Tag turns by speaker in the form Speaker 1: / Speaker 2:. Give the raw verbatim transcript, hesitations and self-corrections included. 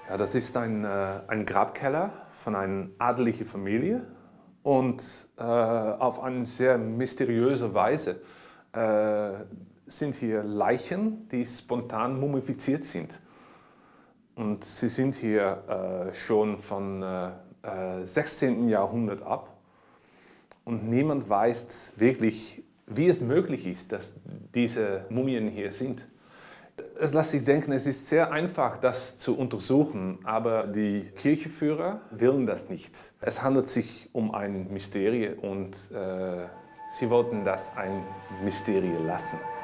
Speaker 1: Ja, das ist ein, äh, ein Grabkeller von einer adeligen Familie und äh, auf eine sehr mysteriöse Weise äh, sind hier Leichen, die spontan mumifiziert sind. Und sie sind hier äh, schon von äh, äh, sechzehnten. Jahrhundert ab und niemand weiß wirklich, wie es möglich ist, dass diese Mumien hier sind. Es lässt sich denken, es ist sehr einfach, das zu untersuchen, aber die Kirchenführer wollen das nicht. Es handelt sich um ein Mysterium und äh, sie wollten das ein Mysterium lassen.